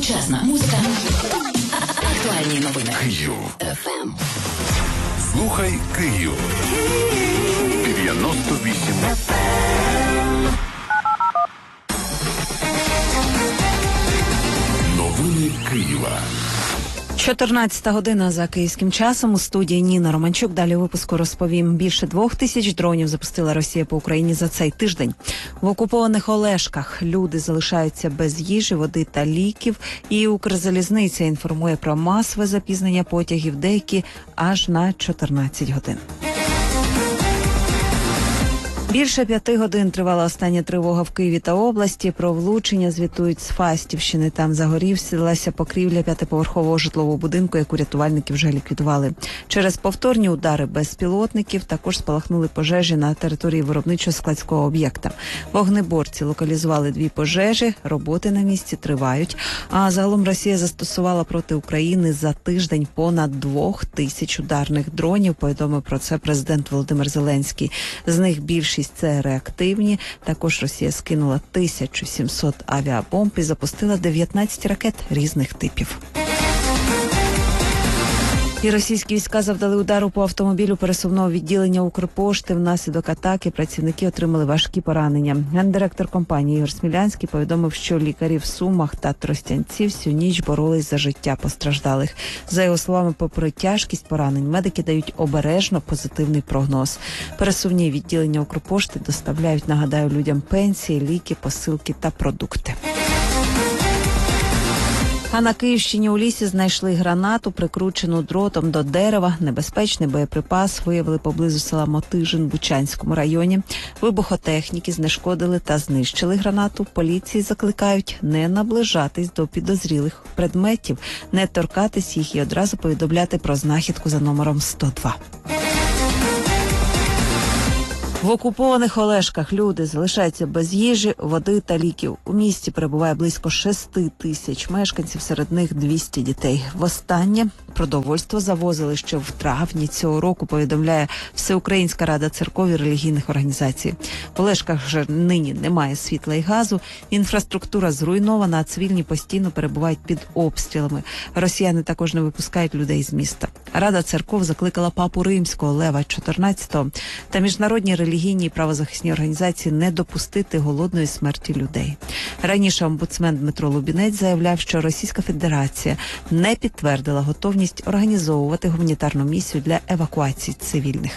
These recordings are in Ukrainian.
Сучасна музика. Актуальні новини. Київ. FM. Слухай Київ. 98 Новини Києва. 14 година за київським часом. У студії Ніна Романчук. Далі у випуску розповім. Більше 2000 дронів запустила Росія по Україні за цей тиждень. В окупованих Олешках люди залишаються без їжі, води та ліків. І Укрзалізниця інформує про масове запізнення потягів, деякі аж на 14 годин. Більше 5 годин тривала остання тривога в Києві та області. Про влучення звітують з Фастівщини. Там загорівся покрівля 5-поверхового житлового будинку, яку рятувальники вже ліквідували. Через повторні удари безпілотників також спалахнули пожежі на території виробничо-складського об'єкта. Вогнеборці локалізували 2 пожежі, роботи на місці тривають. А загалом Росія застосувала проти України за тиждень понад 2000 ударних дронів, повідомив про це президент Володимир Зеленський. З них більшість це реактивні. Також Росія скинула 1700 авіабомб і запустила 19 ракет різних типів. І російські війська завдали удару по автомобілю пересувного відділення Укрпошти. Внаслідок атаки працівники отримали важкі поранення. Гендиректор компанії Ігор Смілянський повідомив, що лікарі в Сумах та Тростянці всю ніч боролись за життя постраждалих. За його словами, попри тяжкість поранень, медики дають обережно позитивний прогноз. Пересувні відділення Укрпошти доставляють, нагадаю, людям пенсії, ліки, посилки та продукти. А на Київщині у лісі знайшли гранату, прикручену дротом до дерева. Небезпечний боєприпас виявили поблизу села Мотижин в Бучанському районі. Вибухотехніки знешкодили та знищили гранату. Поліції закликають не наближатись до підозрілих предметів, не торкатись їх і одразу повідомляти про знахідку за номером 102. В окупованих Олешках люди залишаються без їжі, води та ліків. У місті перебуває близько 6000 мешканців, серед них 200 дітей. Востаннє продовольство завозили ще в травні цього року, повідомляє Всеукраїнська рада церков і релігійних організацій. В Олешках вже нині немає світла і газу, інфраструктура зруйнована, а цивільні постійно перебувають під обстрілами. Росіяни також не випускають людей з міста. Рада церков закликала папу Римського Лева XIV та міжнародні релігійні і правозахисні організації не допустити голодної смерті людей. Раніше омбудсмен Дмитро Лубінець заявляв, що Російська Федерація не підтвердила готовність організовувати гуманітарну місію для евакуації цивільних.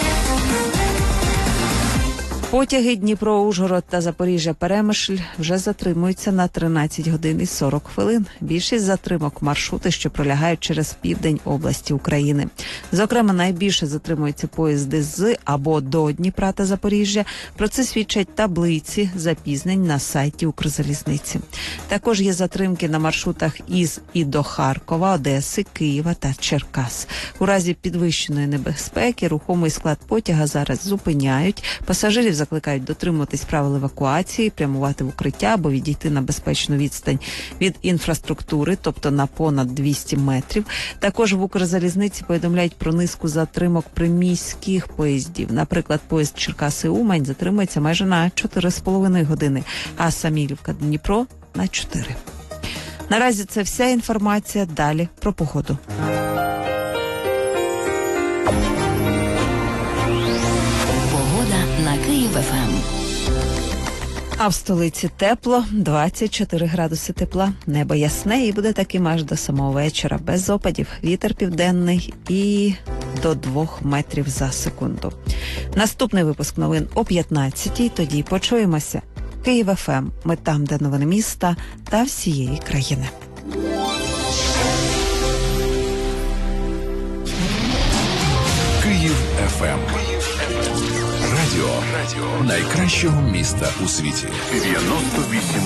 Потяги Дніпро-Ужгород та Запоріжжя-Перемишль вже затримуються на 13 годин і 40 хвилин. Більшість затримок – маршрути, що пролягають через південь області України. Зокрема, найбільше затримуються поїзди з або до Дніпра та Запоріжжя. Про це свідчать таблиці запізнень на сайті Укрзалізниці. Також є затримки на маршрутах із і до Харкова, Одеси, Києва та Черкас. У разі підвищеної небезпеки рухомий склад потяга зараз зупиняють. Пасажирів закликають дотримуватись правил евакуації, прямувати в укриття або відійти на безпечну відстань від інфраструктури, тобто на понад 200 метрів. Також в Укрзалізниці повідомляють про низку затримок приміських поїздів. Наприклад, поїзд Черкаси-Умань затримується майже на 4,5 години, а Самілівка-Дніпро – на 4. Наразі це вся інформація. Далі про погоду. На Київ ФМ. А в столиці тепло, 24 градуси тепла. Небо ясне і буде таким аж до самого вечора. Без опадів. Вітер південний і до 2 метрів за секунду. Наступний випуск новин о 15-й. Тоді почуємося. Київ ФМ. Ми там, де новини міста та всієї країни. Київ ФМ. Радіо найкращого міста у світі. 98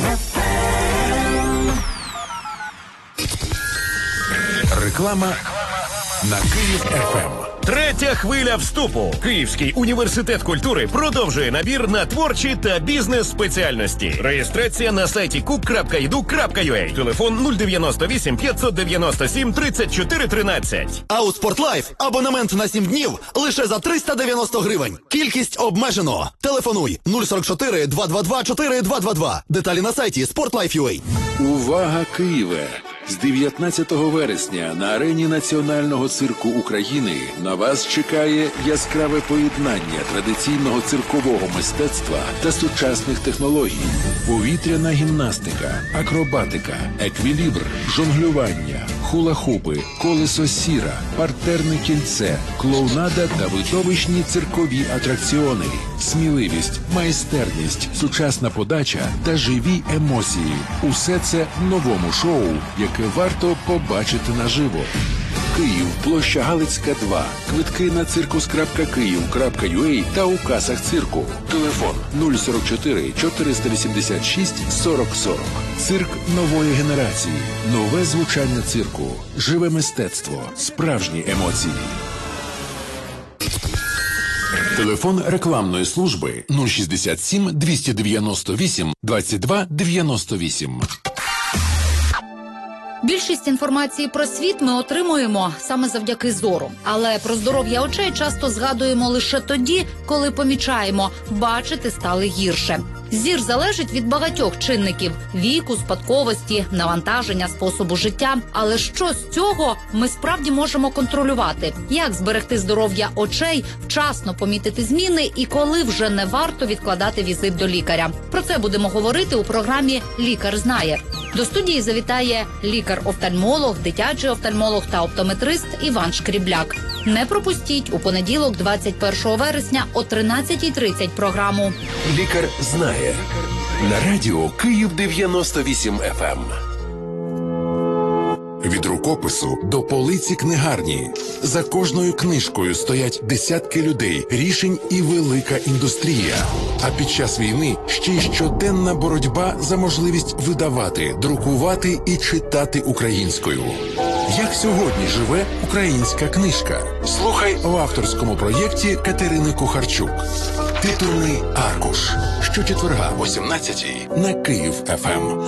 Реклама на Київ ФМ. Третя хвиля вступу. Київський університет культури продовжує набір на творчі та бізнес-спеціальності. Реєстрація на сайті cook.edu.ua. Телефон 098 597 34 13. А у Спортлайф абонемент на 7 днів лише за 390 гривень. Кількість обмежено. Телефонуй 044 222 4222. Деталі на сайті Sportlife.ua. Увага, Києве! З 19 вересня на арені Національного цирку України на вас чекає яскраве поєднання традиційного циркового мистецтва та сучасних технологій. Повітряна гімнастика, акробатика, еквілібр, жонглювання, хула-хупи, колесо сіра, партерне кільце, клоунада та видовищні циркові атракціони. Сміливість, майстерність, сучасна подача та живі емоції. Усе це в новому шоу, яке варто побачити наживо. Київ, площа Галицька, 2. Квитки на circus.kyiv.ua та у касах цирку. Телефон 044 486 40 40. Цирк нової генерації. Нове звучання цирку. Живе мистецтво. Справжні емоції. Телефон рекламної служби 067 298 22 98. Більшість інформації про світ ми отримуємо саме завдяки зору. Але про здоров'я очей часто згадуємо лише тоді, коли помічаємо – бачити стали гірше. Зір залежить від багатьох чинників – віку, спадковості, навантаження, способу життя. Але що з цього ми справді можемо контролювати? Як зберегти здоров'я очей, вчасно помітити зміни і коли вже не варто відкладати візит до лікаря? Про це будемо говорити у програмі «Лікар знає». До студії завітає лікар-офтальмолог, дитячий офтальмолог та оптометрист Іван Шкрібляк. Не пропустіть у понеділок, 21 вересня о 13:30 програму Лікар знає. На радіо Київ 98 FM. Від рукопису до полиці книгарні. За кожною книжкою стоять десятки людей, рішень і велика індустрія. А під час війни ще й щоденна боротьба за можливість видавати, друкувати і читати українською. Як сьогодні живе українська книжка? Слухай у авторському проєкті Катерини Кухарчук. Титульний аркуш. Щочетверга о 17:00 на Київ ФМ.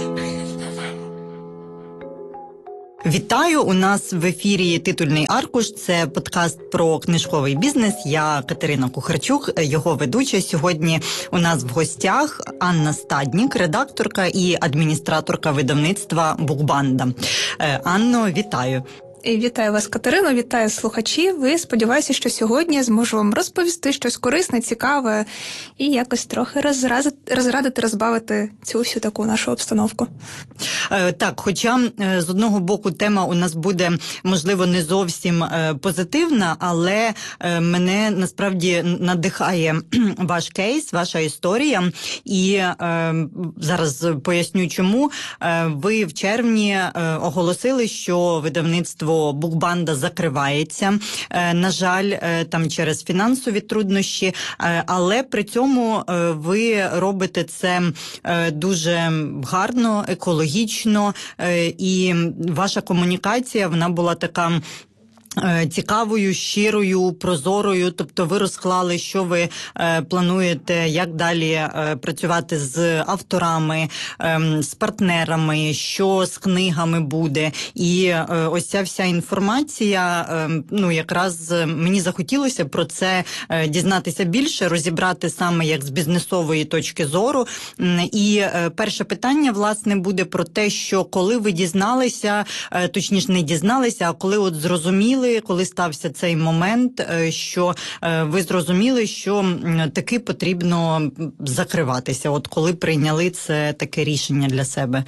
Вітаю! У нас в ефірі «Титульний аркуш». Це подкаст про книжковий бізнес. Я Катерина Кухарчук, його ведуча. Сьогодні у нас в гостях Анна Стаднік, редакторка і адміністраторка видавництва «Букбанда». Анно, вітаю! Вітаю вас, Катерино, вітаю слухачів. І сподіваюся, що сьогодні я зможу вам розповісти щось корисне, цікаве і якось трохи розрадити, розбавити цю всю таку нашу обстановку. Так, хоча з одного боку тема у нас буде, можливо, не зовсім позитивна, але мене насправді надихає ваш кейс, ваша історія. І зараз поясню чому. Ви в червні оголосили, що видавництво «Букбанда» закривається, на жаль, там через фінансові труднощі, але при цьому ви робите це дуже гарно, екологічно, і ваша комунікація, вона була така цікавою, щирою, прозорою, тобто ви розклали, що ви плануєте, як далі працювати з авторами, з партнерами, що з книгами буде. І ось ця вся інформація, якраз мені захотілося про це дізнатися більше, розібрати саме як з бізнесової точки зору. І перше питання, власне, буде про те, що коли ви дізналися, точніше не дізналися, а коли от зрозуміли, коли стався цей момент, що ви зрозуміли, що таки потрібно закриватися, от коли прийняли це таке рішення для себе?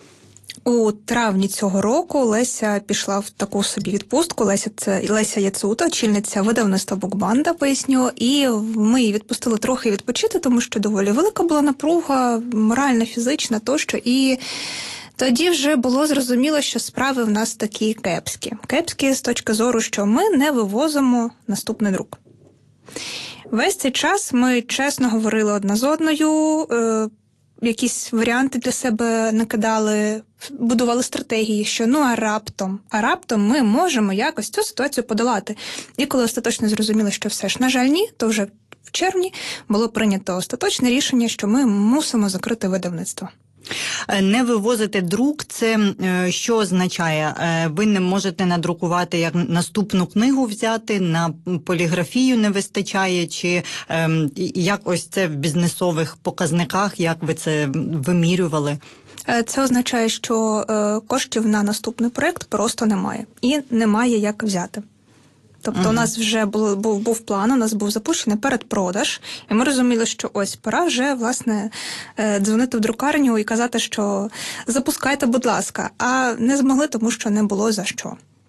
У травні цього року Леся пішла в таку собі відпустку. Леся Яцута, очільниця видавництва «Букбанда», поясню. І ми її відпустили трохи відпочити, тому що доволі велика була напруга, моральна, фізична тощо. І тоді вже було зрозуміло, що справи в нас такі кепські. Кепські з точки зору, що ми не вивозимо наступний друк. Весь цей час ми чесно говорили одна з одною, якісь варіанти для себе накидали, будували стратегії, що а раптом ми можемо якось цю ситуацію подолати. І коли остаточно зрозуміли, що все ж, на жаль, ні, то вже в червні було прийнято остаточне рішення, що ми мусимо закрити видавництво. Не вивозити друк – це що означає? Ви не можете надрукувати, як наступну книгу взяти, на поліграфію не вистачає, чи як ось це в бізнесових показниках, як ви це вимірювали? Це означає, що коштів на наступний проєкт просто немає. І немає як взяти. Тобто у нас вже був план, у нас був запущений передпродаж, і ми розуміли, що ось пора вже, власне, дзвонити в друкарню і казати, що запускайте, будь ласка, а не змогли, тому що не було за що.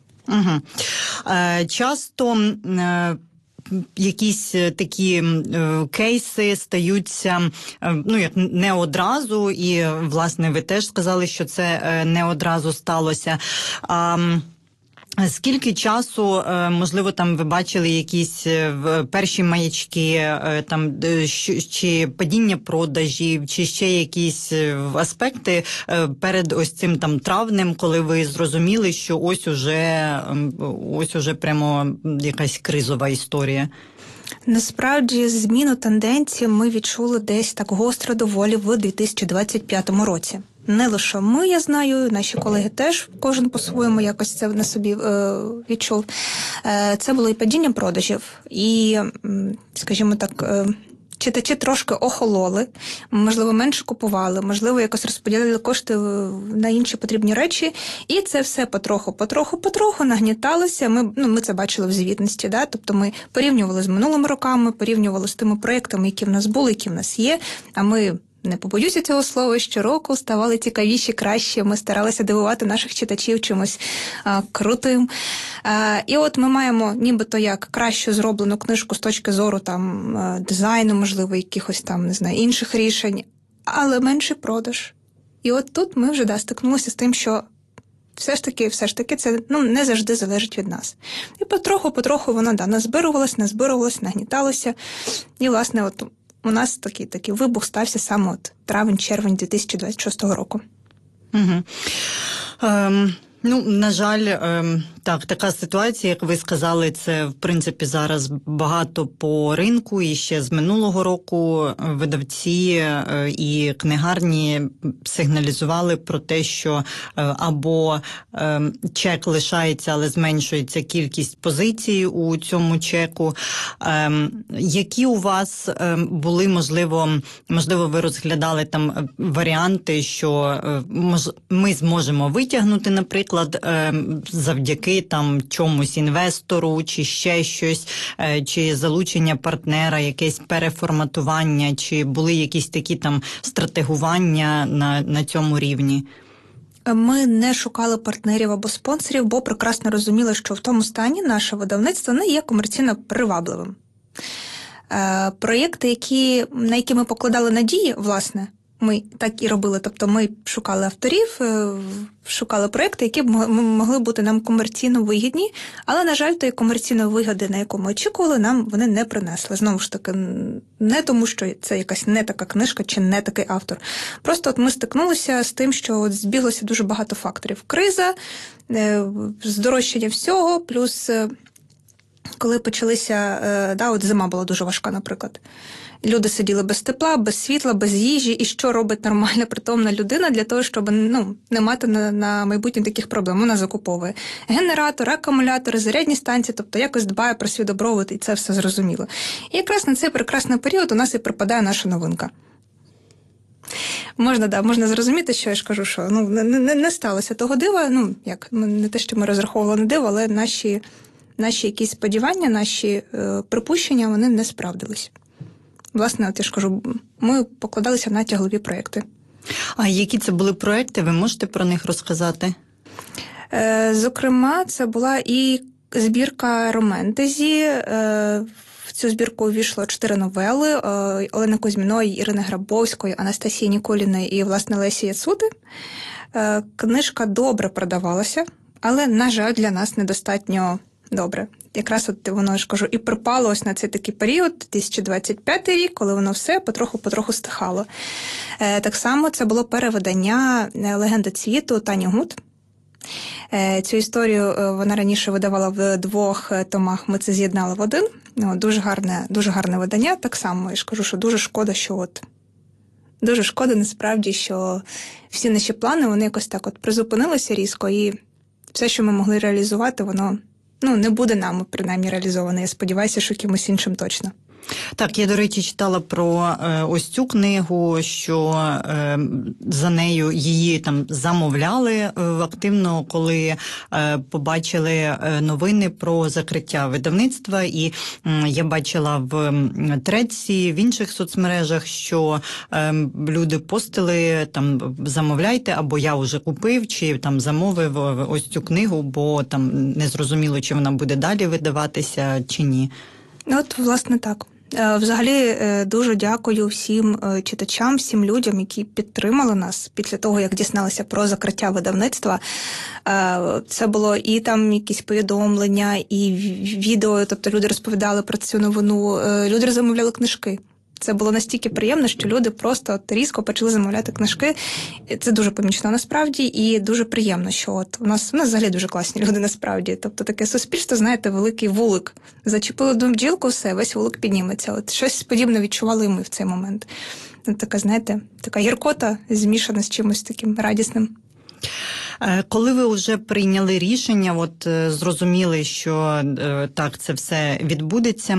Часто якісь такі кейси стаються, як не одразу, і, власне, ви теж сказали, що це не одразу сталося. Скільки часу, можливо, там ви бачили якісь перші маячки, там, чи падіння продажів, чи ще якісь аспекти перед ось цим там травнем, коли ви зрозуміли, що ось уже прямо якась кризова історія? Насправді, зміну тенденції ми відчули десь так гостро доволі в 2025 році. Не лише ми, я знаю, наші колеги теж, кожен по-своєму якось це на собі відчув. Це було і падіння продажів, і, скажімо так, читачі трошки охололи, можливо, менше купували, можливо, якось розподілили кошти на інші потрібні речі, і це все потроху нагніталося. Ми це бачили в звітності, да? Тобто ми порівнювали з минулими роками, порівнювали з тими проєктами, які в нас були, які в нас є, а ми, не побоюся цього слова, щороку ставали цікавіші, кращі, ми старалися дивувати наших читачів чимось крутим. І от ми маємо нібито як кращу зроблену книжку з точки зору там дизайну, можливо, якихось там, не знаю, інших рішень, але менший продаж. І от тут ми вже стикнулися з тим, що все ж таки це не завжди залежить від нас. І потроху воно назбирувалось, нагніталося. І, власне, от у нас такий вибух стався саме от травень-червень 2026 року. На жаль, така ситуація, як ви сказали, це, в принципі, зараз багато по ринку, і ще з минулого року видавці і книгарні сигналізували про те, що або чек лишається, але зменшується кількість позицій у цьому чеку. Які у вас були, можливо, ви розглядали там варіанти, що ми зможемо витягнути, наприклад, завдяки там чомусь інвестору, чи ще щось, чи залучення партнера, якесь переформатування, чи були якісь такі там стратегування на цьому рівні? Ми не шукали партнерів або спонсорів, бо прекрасно розуміли, що в тому стані наше видавництво не є комерційно привабливим. Проєкти, на які ми покладали надії, власне, ми так і робили. Тобто ми шукали авторів, шукали проєкти, які б могли бути нам комерційно вигідні, але, на жаль, тої комерційної вигоди, на яку ми очікували, нам вони не принесли. Знову ж таки, не тому, що це якась не така книжка чи не такий автор. Просто от ми стикнулися з тим, що збіглося дуже багато факторів. Криза, здорожчання всього, плюс коли почалися, от зима була дуже важка, наприклад. Люди сиділи без тепла, без світла, без їжі. І що робить нормальна, притомна людина для того, щоб не мати на майбутнє таких проблем? Вона закуповує генератори, акумулятори, зарядні станції, тобто якось дбає про свій добробут, і це все зрозуміло. І якраз на цей прекрасний період у нас і припадає наша новинка. Можна зрозуміти, що я ж кажу, що не сталося того дива, не те, що ми розраховували на диво, але наші якісь сподівання, наші припущення, вони не справдились. Власне, от я ж кажу, ми покладалися на тяглові проєкти. А які це були проєкти? Ви можете про них розказати? Зокрема, це була і збірка романтезі. В цю збірку увійшло 4 новели Олени Кузьміної, Ірини Грабовської, Анастасії Ніколіної і, власне, Лесі Яцути. Книжка добре продавалася, але, на жаль, для нас недостатньо добре. Якраз от воно, ж кажу, і припало ось на цей такий період, 2025 рік, коли воно все потроху стихало. Так само це було перевидання «Легенди цвіту» Тані Гут. Цю історію вона раніше видавала в 2 томах, ми це з'єднали в один. Дуже гарне видання, так само, я ж кажу, що дуже шкода, дуже шкода насправді, що всі наші плани, вони якось так от призупинилися різко, і все, що ми могли реалізувати, воно не буде нами, принаймні, реалізоване. Я сподіваюся, що кимось іншим точно. Так, я, до речі, читала про ось цю книгу, що за нею її там замовляли активно, коли побачили новини про закриття видавництва. І я бачила в Тредсі, в інших соцмережах, що люди постили, там, замовляйте, або я вже купив, чи там замовив ось цю книгу, бо там не зрозуміло, чи вона буде далі видаватися, чи ні. От, власне, так. Взагалі, дуже дякую всім читачам, всім людям, які підтримали нас після того, як дізналися про закриття видавництва. Це було і там якісь повідомлення, і відео, тобто люди розповідали про цю новину, люди замовляли книжки. Це було настільки приємно, що люди просто різко почали замовляти книжки. Це дуже помічно насправді і дуже приємно, що от у нас взагалі дуже класні люди насправді. Тобто таке суспільство, знаєте, великий вулик. Зачепили одну бджілку, все, весь вулик підніметься. От щось подібне відчували і ми в цей момент. Така, знаєте, така гіркота змішана з чимось таким радісним. Коли ви вже прийняли рішення, от зрозуміли, що так, це все відбудеться,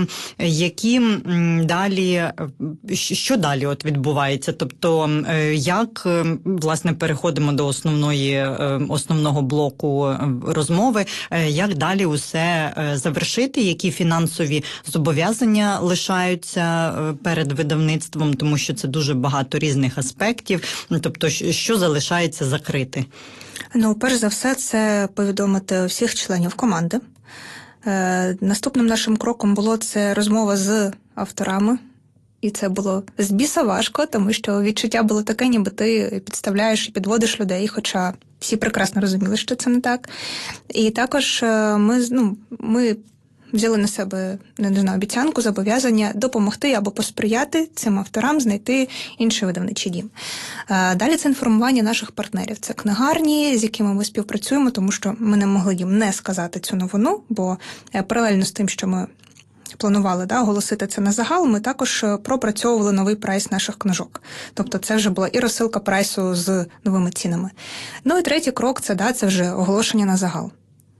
що далі от відбувається? Тобто, як, власне, переходимо до основного блоку розмови, як далі усе завершити, які фінансові зобов'язання лишаються перед видавництвом, тому що це дуже багато різних аспектів, тобто, що залишається закрити? Перш за все, це повідомити всіх членів команди. Наступним нашим кроком було це розмова з авторами. І це було з біса важко, тому що відчуття було таке, ніби ти підставляєш і підводиш людей, хоча всі прекрасно розуміли, що це не так. І також ми взяли на себе, обіцянку, зобов'язання допомогти або посприяти цим авторам знайти інший видавничий дім. Далі це інформування наших партнерів. Це книгарні, з якими ми співпрацюємо, тому що ми не могли їм не сказати цю новину, бо паралельно з тим, що ми планували оголосити це на загал, ми також пропрацьовували новий прайс наших книжок. Тобто це вже була і розсилка прайсу з новими цінами. І третій крок – це вже оголошення на загал.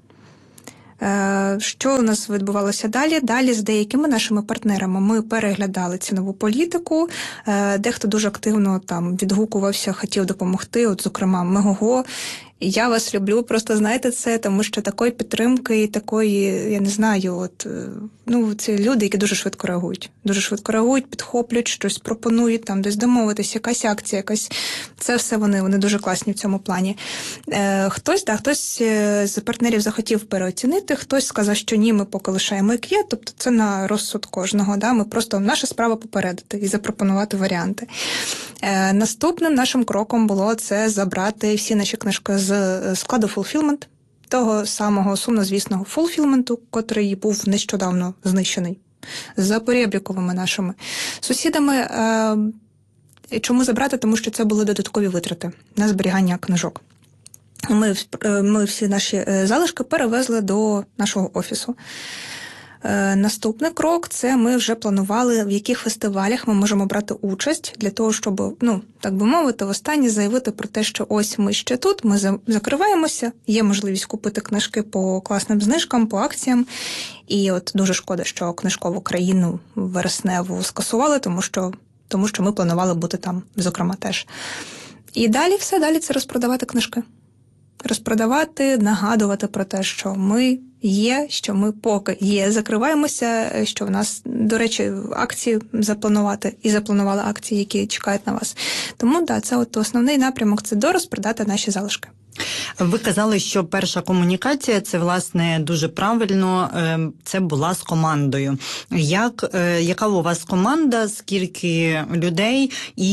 Що у нас відбувалося далі? Далі з деякими нашими партнерами ми переглядали цінову політику, дехто дуже активно там відгукувався, хотів допомогти, от, зокрема, Мегого. Я вас люблю, просто знаєте це, тому що такої підтримки і такої, я не знаю, це люди, які дуже швидко реагують, підхоплюють, щось пропонують, там десь домовитись, якась акція, це все вони дуже класні в цьому плані. Хтось з партнерів захотів переоцінити, хтось сказав, що ні, ми поки лишаємо як є, тобто це на розсуд кожного, ми просто, наша справа попередити і запропонувати варіанти. Наступним нашим кроком було це забрати всі наші книжки з складу Fulfillment, того самого сумнозвісного Fulfillment, котрий був нещодавно знищений за переобліковими нашими сусідами. Чому забрати? Тому що це були додаткові витрати на зберігання книжок. Ми всі наші залишки перевезли до нашого офісу. Наступний крок – це ми вже планували, в яких фестивалях ми можемо брати участь для того, щоб, так би мовити, востаннє заявити про те, що ось ми ще тут, ми закриваємося, є можливість купити книжки по класним знижкам, по акціям. І от дуже шкода, що книжкову країну вересневу скасували, тому що ми планували бути там, зокрема, теж. І далі це розпродавати книжки. Розпродавати, нагадувати про те, що ми є, що ми поки є, закриваємося, що в нас, до речі, акції запланувати, і запланували акції, які чекають на вас. Тому, це основний напрямок – це дорозпродати наші залишки. Ви казали, що перша комунікація, це, власне, дуже правильно, це була з командою. Яка у вас команда, скільки людей і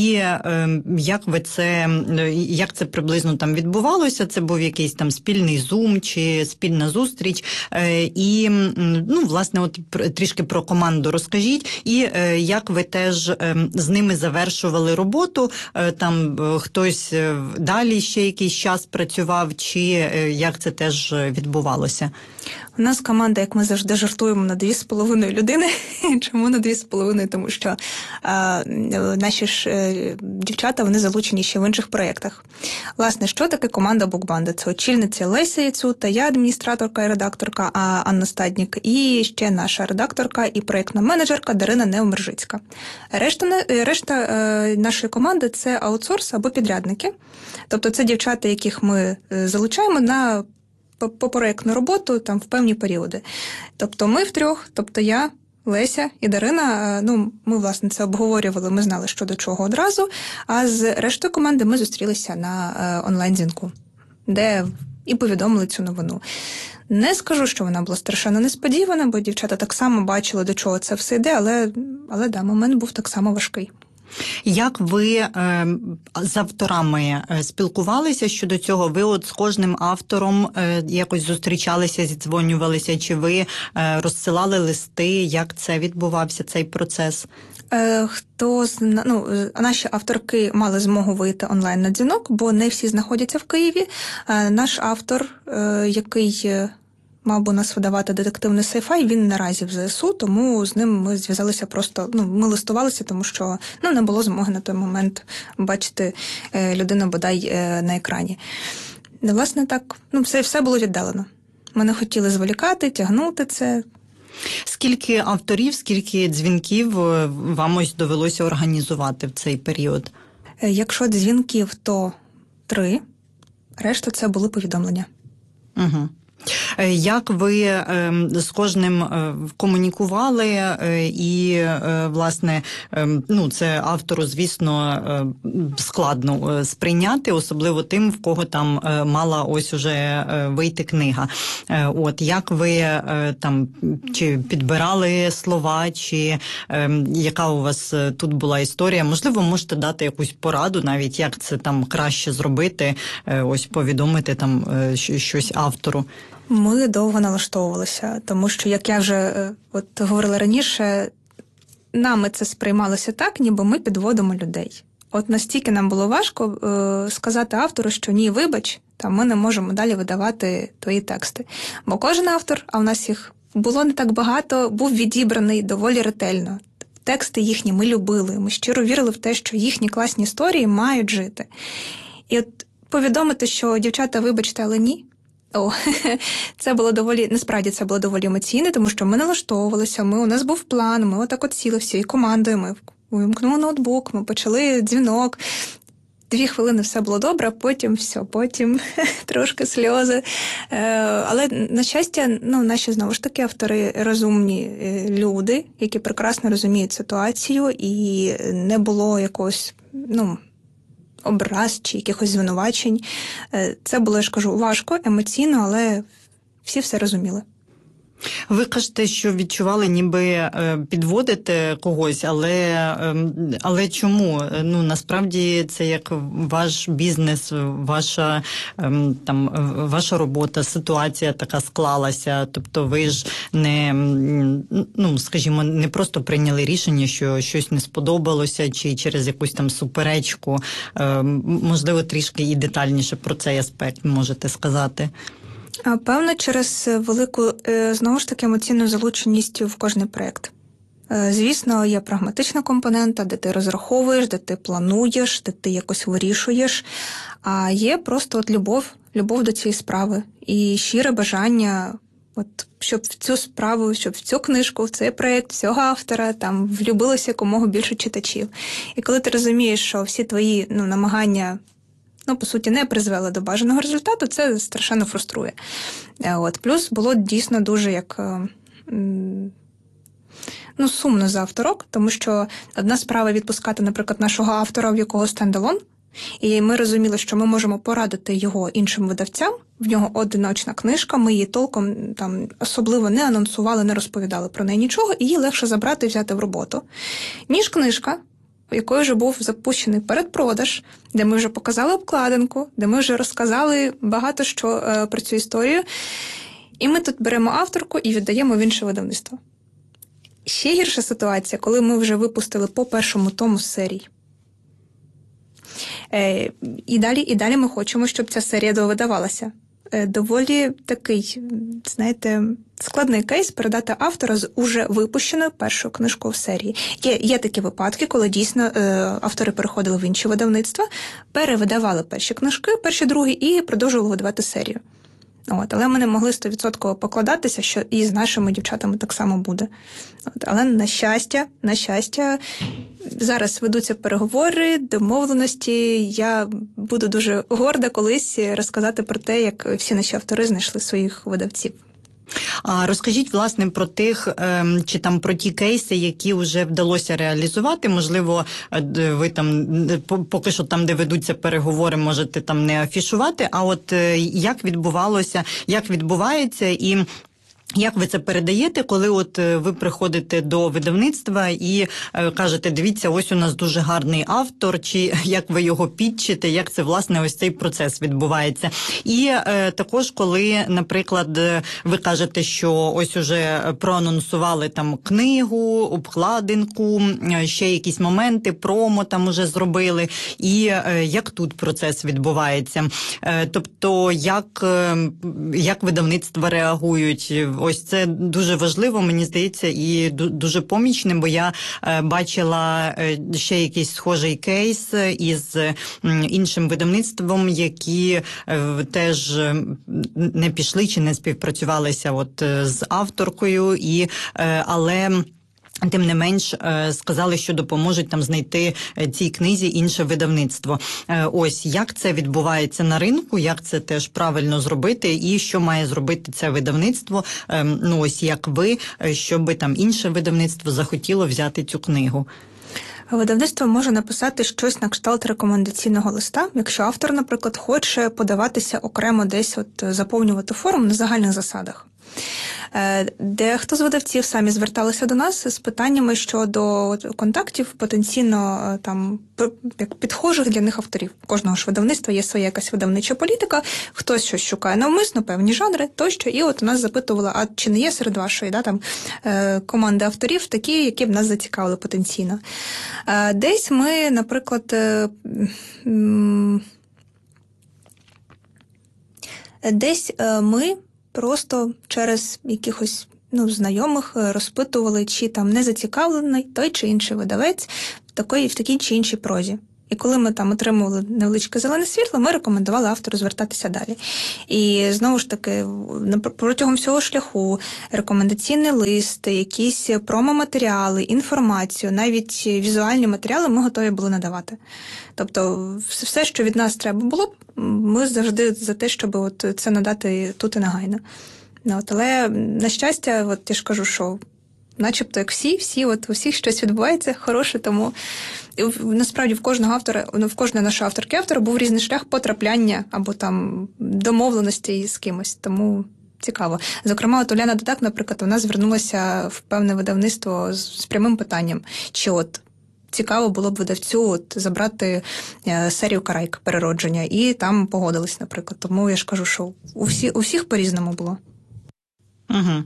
як це приблизно там відбувалося? Це був якийсь там спільний зум чи спільна зустріч? І, власне, от трішки про команду розкажіть. І як ви теж з ними завершували роботу? Там хтось далі ще якийсь час працював, чи як це теж відбувалося? У нас команда, як ми завжди жартуємо, на 2,5 людини. Чому на 2,5? Тому що наші ж дівчата, вони залучені ще в інших проєктах. Власне, що таке команда Букбанда? Це очільниця Леся Яцута, я адміністраторка і редакторка Анна Стаднік, і ще наша редакторка і проєктна менеджерка Дарина Неомержицька. Решта нашої команди – це аутсорс або підрядники. Тобто це дівчата, яких ми залучаємо на по проєктну роботу там в певні періоди. Тобто ми втрьох, тобто я, Леся і Дарина, ми, власне, це обговорювали, ми знали, що до чого одразу, а з рештою команди ми зустрілися на онлайн-дзвінку, де і повідомили цю новину. Не скажу, що вона була страшенно несподівана, бо дівчата так само бачили, до чого це все йде, але момент був так само важкий. Як ви з авторами спілкувалися щодо цього? Ви от з кожним автором якось зустрічалися, зідзвонювалися? Чи ви розсилали листи? Як це відбувався, цей процес? Наші авторки мали змогу вийти онлайн на дзвінок, бо не всі знаходяться в Києві. Наш автор, який мав би нас видавати детективний сайфай, він наразі в ЗСУ, тому з ним ми зв'язалися просто, ми листувалися, тому що не було змоги на той момент бачити людину бодай на екрані. Власне, так, все було віддалено. Ми не хотіли зволікати, тягнути це. Скільки авторів, скільки дзвінків вам ось довелося організувати в цей період? Якщо дзвінків, то 3, решта це були повідомлення. Угу. Як ви з кожним комунікували і, власне, це автору, звісно, складно сприйняти, особливо тим, в кого там мала ось уже вийти книга. От, як ви там, чи підбирали слова, чи яка у вас тут була історія? Можливо, можете дати якусь пораду навіть, як це там краще зробити, ось повідомити там щось автору? Ми довго налаштовувалися, тому що, як я вже говорила раніше, нами це сприймалося так, ніби ми підводимо людей. От настільки нам було важко сказати автору, що ні, вибач, ми не можемо далі видавати твої тексти. Бо кожен автор, а в нас їх було не так багато, був відібраний доволі ретельно. Тексти їхні ми любили, ми щиро вірили в те, що їхні класні історії мають жити. І от повідомити, що дівчата, вибачте, але ні, це було насправді це було доволі емоційно, тому що ми налаштовувалися, у нас був план, ми отак от сіли всією командою, ми вимкнули ноутбук, ми почали дзвінок, 2 хвилини все було добре, потім трошки сльози. Але, на щастя, наші, знову ж таки, автори розумні люди, які прекрасно розуміють ситуацію, і не було якогось, образ чи якихось звинувачень. Це було, я ж кажу, важко, емоційно, але всі все розуміли. Ви кажете, що відчували, ніби підводите когось, але чому? Насправді це як ваш бізнес, ваша робота, ситуація така склалася. Тобто ви ж не просто прийняли рішення, що щось не сподобалося, чи через якусь там суперечку. Можливо, трішки і детальніше про цей аспект можете сказати. Певно, через велику, знову ж таки, емоційну залученість в кожний проєкт. Звісно, є прагматична компонента, де ти розраховуєш, де ти плануєш, де ти якось вирішуєш, а є просто любов до цієї справи і щире бажання, щоб в цю справу, щоб в цю книжку, в цей проєкт, цього автора там влюбилося якомога більше читачів. І коли ти розумієш, що всі твої намагання по суті, не призвели до бажаного результату, це страшенно фруструє. Плюс було дійсно дуже сумно за авторок, тому що одна справа відпускати, наприклад, нашого автора, в якого стендалон, І ми розуміли, що ми можемо порадити його іншим видавцям. В нього одиночна книжка, ми її толком там особливо не анонсували, не розповідали про неї нічого, і її легше забрати і взяти в роботу. Ніж книжка, якою вже був запущений передпродаж, де ми вже показали обкладинку, де ми вже розказали багато що про цю історію. І ми тут беремо авторку і віддаємо в інше видавництво. Ще гірша ситуація, коли ми вже випустили по першому тому серії. І далі ми хочемо, щоб ця серія довидавалася. Доволі такий, знаєте, складний кейс передати автора з уже випущеною першою книжкою в серії. Є такі випадки, коли дійсно автори переходили в інші видавництва, перевидавали перші книжки, перші, другі, і продовжували видавати серію. Але ми не могли 100% покладатися, що і з нашими дівчатами так само буде. Але на щастя, зараз ведуться переговори, домовленості. Я буду дуже горда колись розказати про те, як всі наші автори знайшли своїх видавців. А розкажіть, власне, про тих, чи там про ті кейси, які вже вдалося реалізувати. Можливо, ви там, поки що там, де ведуться переговори, можете там не афішувати, а от як відбувається і як ви це передаєте, коли от ви приходите до видавництва і кажете, дивіться, ось у нас дуже гарний автор, чи як ви його підчите, як це, власне, ось цей процес відбувається. І також, коли, наприклад, ви кажете, що ось уже проанонсували там книгу, обкладинку, ще якісь моменти, промо там уже зробили, і як тут процес відбувається. Тобто, як видавництва реагують. Ось це дуже важливо, мені здається, і дуже помічним, бо я бачила ще якийсь схожий кейс із іншим видавництвом, які теж не пішли чи не співпрацювалися от з авторкою, але тим не менш сказали, що допоможуть там знайти цій книзі інше видавництво. Ось, як це відбувається на ринку, як це теж правильно зробити, і що має зробити це видавництво, ну ось як ви, щоб там інше видавництво захотіло взяти цю книгу? Видавництво може написати щось на кшталт рекомендаційного листа, якщо автор, наприклад, хоче подаватися окремо десь, заповнювати форму на загальних засадах. Дехто з видавців самі зверталися до нас з питаннями щодо контактів потенційно там як підхожих для них авторів. У кожного ж видавництва є своя якась видавнича політика, хтось щось шукає навмисно, певні жанри тощо. І от у нас запитували, а чи не є серед вашої команди авторів такі, які б нас зацікавили потенційно. Десь ми, наприклад, просто через якихось знайомих розпитували, чи там не зацікавлений той чи інший видавець в такій чи іншій прозі. І коли ми там отримували невеличке зелене світло, ми рекомендували автору звертатися далі. І знову ж таки, протягом всього шляху рекомендаційний лист, якісь промо-матеріали, інформацію, навіть візуальні матеріали ми готові були надавати. Тобто все, що від нас треба було, ми завжди за те, щоб це надати тут і негайно. Але, на щастя, я ж кажу, що начебто як всі, у всіх щось відбувається хороше, тому насправді в кожного автора, в кожної нашої авторки-автора був різний шлях потрапляння або там домовленості з кимось, тому цікаво. Зокрема, Уляна Дудак, наприклад, вона звернулася в певне видавництво з прямим питанням, чи цікаво було б видавцю забрати серію «Карайка. Переродження», і там погодились, наприклад. Тому я ж кажу, що у всіх по-різному було. Угу.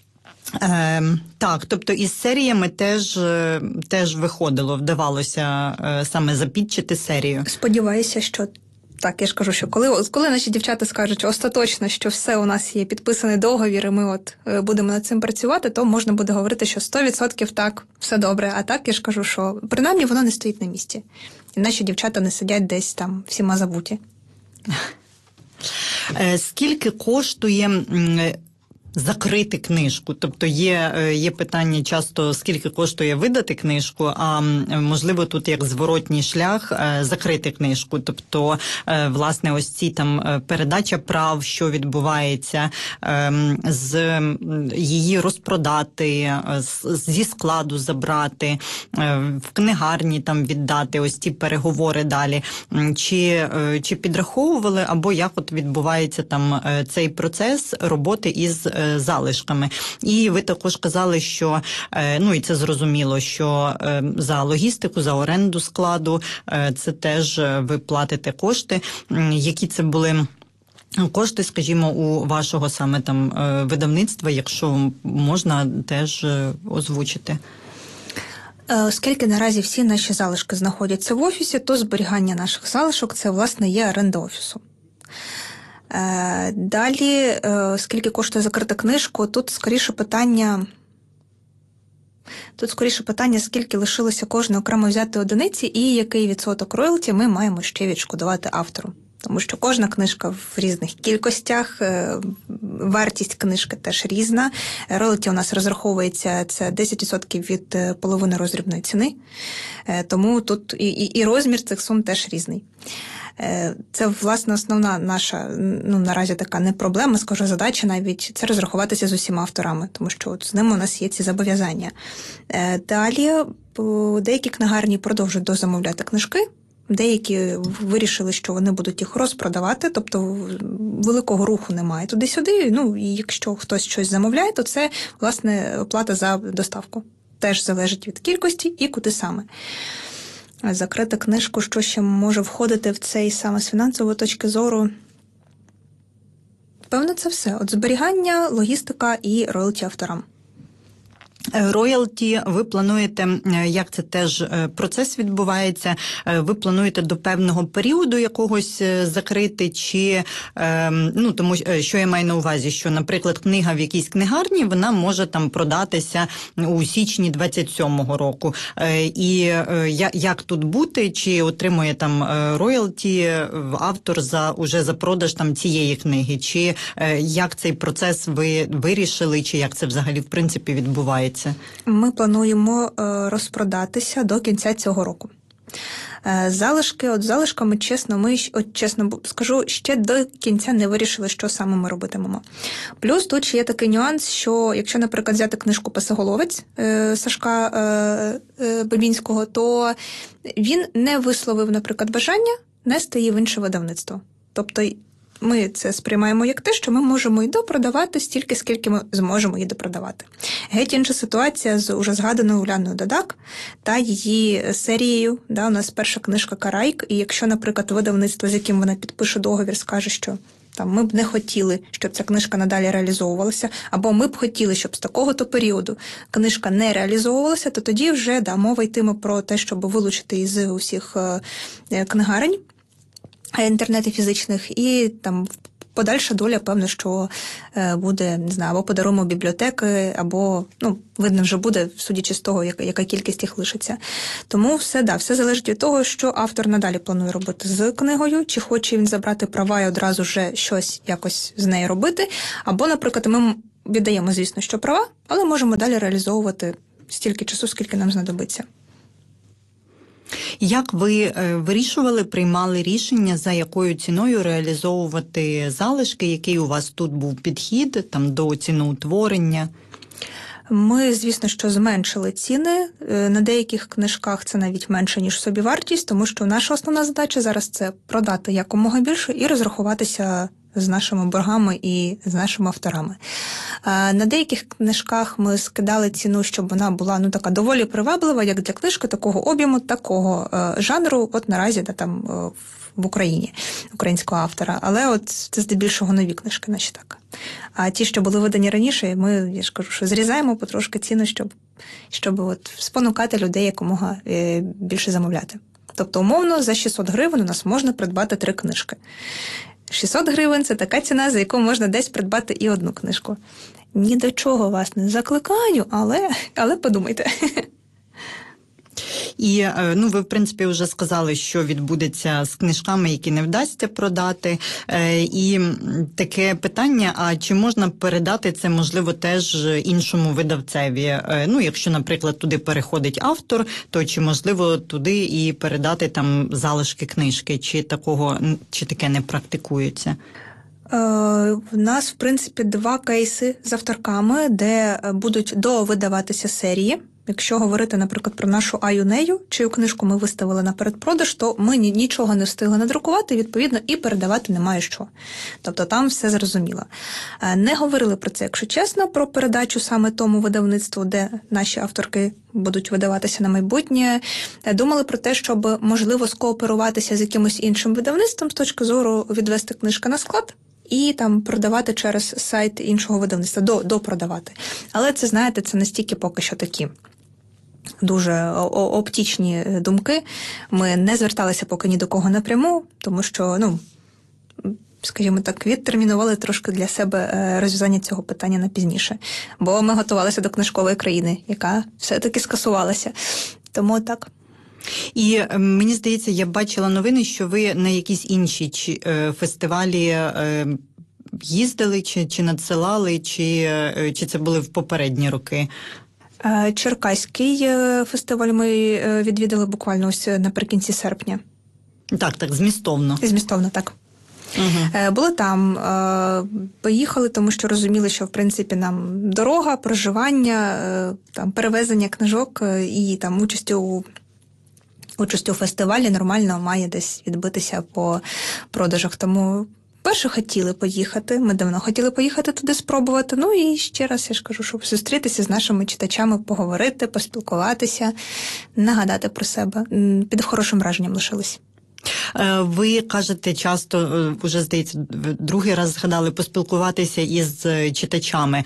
Так, тобто із серіями теж вдавалося саме запідчити серію. Сподіваюся, що так. Я ж кажу, що коли наші дівчата скажуть остаточно, що все у нас є підписаний договір, і ми будемо над цим працювати, то можна буде говорити, що 100% так, все добре. А так я ж кажу, що принаймні воно не стоїть на місці. І наші дівчата не сидять десь там всіма забуті. Скільки коштує закрити книжку. Тобто є питання часто, скільки коштує видати книжку, а можливо тут як зворотній шлях закрити книжку. Тобто, власне, ось ці там передача прав, що відбувається, з її розпродати, зі складу забрати, в книгарні там віддати, ось ці переговори далі. Чи підраховували, або як от відбувається там цей процес роботи із залишками. І ви також казали, що, ну і це зрозуміло, що за логістику, за оренду складу, це теж ви платите кошти. Які це були кошти, скажімо, у вашого саме там видавництва, якщо можна теж озвучити? Оскільки наразі всі наші залишки знаходяться в офісі, то зберігання наших залишок – це, власне, є оренда офісу. Далі, скільки коштує закрити книжку, тут скоріше питання, скільки лишилося кожної окремо взяти одиниці і який відсоток роялті ми маємо ще відшкодувати автору. Тому що кожна книжка в різних кількостях, вартість книжки теж різна. Роялті у нас розраховується, це 10% від половини роздрібної ціни, тому тут і розмір цих сум теж різний. Це, власне, основна наша, наразі така не проблема, скажу, задача навіть, це розрахуватися з усіма авторами, тому що от з ними у нас є ці зобов'язання. Далі деякі книгарні продовжують дозамовляти книжки, деякі вирішили, що вони будуть їх розпродавати, тобто великого руху немає туди-сюди, і якщо хтось щось замовляє, то це, власне, оплата за доставку. Теж залежить від кількості і куди саме. Закрити книжку, що ще може входити в цей саме з фінансової точки зору. Певно, це все. От зберігання, логістика і роялті авторам. Роялті, ви плануєте, як це теж процес відбувається, ви плануєте до певного періоду якогось закрити, чи, тому що я маю на увазі, що, наприклад, книга в якійсь книгарні, вона може там продатися у січні 27-го року. І як тут бути, чи отримує там роялті автор уже за продаж там цієї книги, чи як цей процес ви вирішили, чи як це взагалі в принципі відбувається? Ми розпродатися до кінця цього року. Залишками, чесно скажу, ще до кінця не вирішили, що саме ми робитимемо. Плюс тут ще є такий нюанс, що якщо, наприклад, взяти книжку «Песоголовець» Сашка Бабінського, то він не висловив, наприклад, бажання нести її в інше видавництво. Тобто ми це сприймаємо як те, що ми можемо її допродавати стільки, скільки ми зможемо її допродавати. Геть інша ситуація з уже згаданою Уляною Дадак та її серією. У нас перша книжка «Карайк», і якщо, наприклад, видавництво, з яким вона підпише договір, скаже, що ми б не хотіли, щоб ця книжка надалі реалізовувалася, або ми б хотіли, щоб з такого-то періоду книжка не реалізовувалася, то тоді вже мова йтиме про те, щоб вилучити із усіх книгарень інтернету фізичних, і там подальша доля, певно, що буде, не знаю, або подаруємо бібліотеки, або, видно вже буде, судячи з того, яка кількість їх лишиться. Тому все залежить від того, що автор надалі планує робити з книгою, чи хоче він забрати права і одразу вже щось якось з нею робити, або, наприклад, ми віддаємо, звісно, що права, але можемо далі реалізовувати стільки часу, скільки нам знадобиться. Як ви вирішували, приймали рішення, за якою ціною реалізовувати залишки, який у вас тут був підхід до ціноутворення? Ми, звісно, що зменшили ціни. На деяких книжках це навіть менше, ніж собівартість, тому що наша основна задача зараз – це продати якомога більше і розрахуватися з нашими боргами і з нашими авторами. На деяких книжках ми скидали ціну, щоб вона була така доволі приваблива, як для книжки такого об'єму, такого жанру, от наразі там в Україні, українського автора. Але от це здебільшого нові книжки, наші так. А ті, що були видані раніше, я ж кажу, що зрізаємо потрошки ціну, щоб от спонукати людей якомога більше замовляти. Тобто, умовно, за 600 гривень у нас можна придбати 3 книжки. 600 гривень – це така ціна, за яку можна десь придбати і одну книжку. Ні до чого вас не закликаю, але подумайте. І, ви, в принципі, вже сказали, що відбудеться з книжками, які не вдасться продати. І таке питання, а чи можна передати це, можливо, теж іншому видавцеві? Якщо, наприклад, туди переходить автор, то чи можливо туди і передати там залишки книжки? Чи таке не практикується? В нас, в принципі, 2 кейси з авторками, де будуть довидаватися серії. Якщо говорити, наприклад, про нашу Аю Нею, чию книжку ми виставили на передпродаж, то ми нічого не встигли надрукувати, відповідно, і передавати немає що. Тобто там все зрозуміло. Не говорили про це, якщо чесно, про передачу саме тому видавництву, де наші авторки будуть видаватися на майбутнє. Думали про те, щоб, можливо, скооперуватися з якимось іншим видавництвом з точки зору відвести книжку на склад і там продавати через сайт іншого видавництва, допродавати. Але це, знаєте, це настільки поки що такі дуже оптічні думки. Ми не зверталися поки ні до кого напряму, тому що, скажімо так, відтермінували трошки для себе розв'язання цього питання на пізніше. Бо ми готувалися до книжкової країни, яка все-таки скасувалася. Тому так. І мені здається, я бачила новини, що ви на якісь інші фестивалі їздили, чи надсилали, чи це були в попередні роки? Черкаський фестиваль ми відвідали буквально ось наприкінці серпня. Так, змістовно. Змістовно, так. Угу. Були там, поїхали, тому що розуміли, що, в принципі, нам дорога, проживання, там, перевезення книжок і там участь у фестивалі нормально має десь відбитися по продажах. Тому перше хотіли поїхати, ми давно хотіли поїхати туди спробувати. І ще раз я ж кажу, щоб зустрітися з нашими читачами, поговорити, поспілкуватися, нагадати про себе. Під хорошим враженням лишились. Ви кажете часто, вже, здається, другий раз згадали, поспілкуватися із читачами.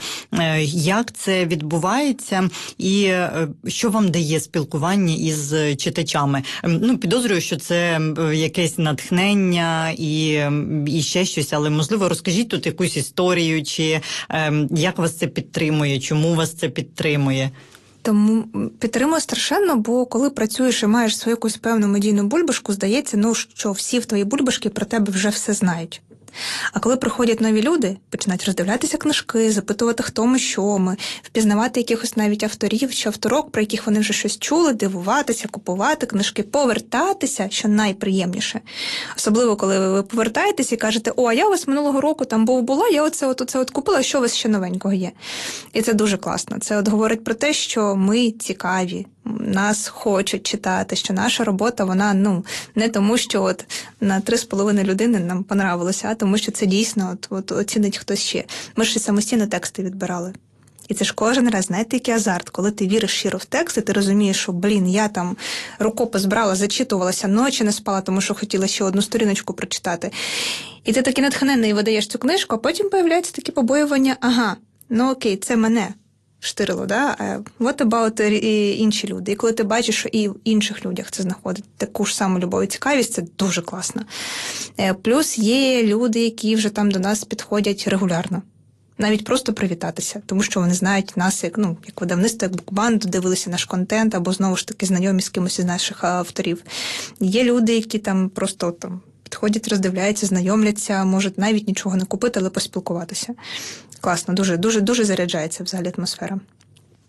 Як це відбувається і що вам дає спілкування із читачами? Підозрюю, що це якесь натхнення і ще щось, але, можливо, розкажіть тут якусь історію, чи як вас це підтримує, чому вас це підтримує? Тому підтримує страшенно, бо коли працюєш і маєш свою якусь певну медійну бульбашку, здається, що всі в твоїй бульбашці про тебе вже все знають. А коли приходять нові люди, починають роздивлятися книжки, запитувати, хто ми, що ми, впізнавати якихось навіть авторів чи авторок, про яких вони вже щось чули, дивуватися, купувати книжки, повертатися, що найприємніше. Особливо, коли ви повертаєтесь і кажете, а я у вас минулого року там була, я оце купила, що у вас ще новенького є. І це дуже класно. Це говорить про те, що ми цікаві, нас хочуть читати, що наша робота, вона, не тому, що на 3,5 людини нам понравилося, а тому, що це дійсно оцінить хтось ще. Ми ж самостійно тексти відбирали. І це ж кожен раз, знаєте, який азарт, коли ти віриш щиро в текст, і ти розумієш, що, я там рукопис брала, зачитувалася, ночі не спала, тому що хотіла ще одну сторіночку прочитати. І ти такий натхненний видаєш цю книжку, а потім появляються такі побоювання, окей, це мене штирило, да? What about інші люди? І коли ти бачиш, що і в інших людях це знаходить таку ж саму любов і цікавість, це дуже класно. Плюс є люди, які вже там до нас підходять регулярно. Навіть просто привітатися, тому що вони знають нас як видавництво, як букбанду, дивилися наш контент, або знову ж таки знайомі з кимось із наших авторів. Є люди, які там просто підходять, роздивляються, знайомляться, можуть навіть нічого не купити, але поспілкуватися. Класно, дуже, дуже, дуже заряджається взагалі атмосфера.